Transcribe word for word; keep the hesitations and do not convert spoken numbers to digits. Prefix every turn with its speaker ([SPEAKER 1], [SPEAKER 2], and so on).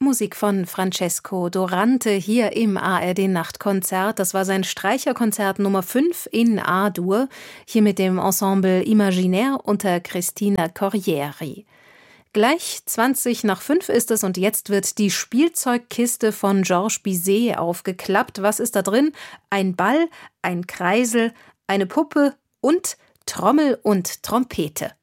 [SPEAKER 1] Musik von Francesco Dorante hier im A R D-Nachtkonzert. Das war sein Streicherkonzert Nummer fünf in A-Dur, hier mit dem Ensemble Imaginaire unter Cristina Corrieri. Gleich zwanzig nach fünf ist es und jetzt wird die Spielzeugkiste von Georges Bizet aufgeklappt. Was ist da drin? Ein Ball, ein Kreisel, eine Puppe und Trommel und Trompete.